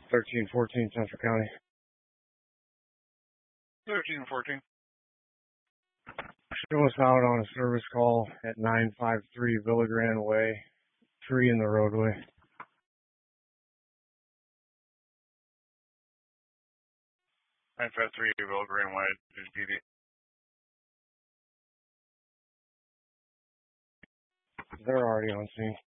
1314 Central County. 1314. Show us out on a service call at 953 Villa Grande Way. Tree in the roadway. 953 Villa Grande Way, PD. They're already on scene.